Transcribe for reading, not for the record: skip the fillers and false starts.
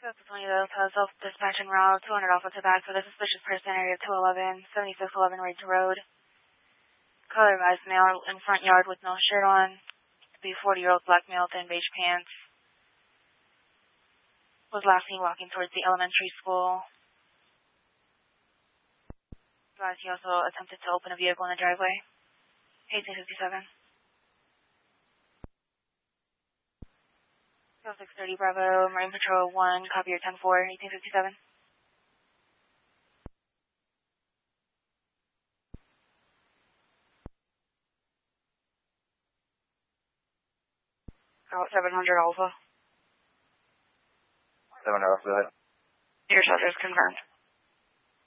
That's the 20 Delta, self-dispatching route, 200 Alpha to back for the suspicious person, area 211, 7611 Ridge Road. Color advised male in front yard with no shirt on. The 40-year-old black male, thin beige pants. Was last seen walking towards the elementary school. He also attempted to open a vehicle in the driveway. 1857. 0630 Bravo, Marine Patrol 1, copy your 10-4, 1857. Out 700 Alpha. 700 Alpha, go ahead. Your shelter is confirmed.